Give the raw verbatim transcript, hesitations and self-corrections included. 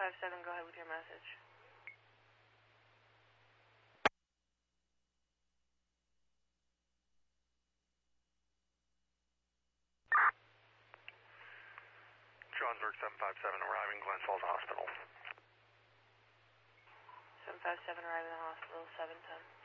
five seven, go ahead with your message. Johnsburg seven five seven, arriving Glen Falls Hospital. seven five seven, arriving at the hospital, seven ten.